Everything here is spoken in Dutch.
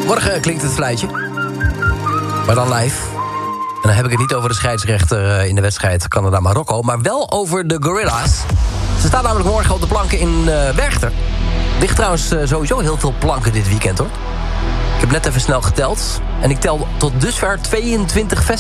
Morgen klinkt het fluitje. Maar dan live. En dan heb ik het niet over de scheidsrechter in de wedstrijd Canada-Marokko, maar wel over de Gorilla's. Ze staan namelijk morgen op de planken in Werchter. Ligt trouwens sowieso heel veel planken dit weekend, hoor. Ik heb net even snel geteld. En ik tel tot dusver 22 festivals.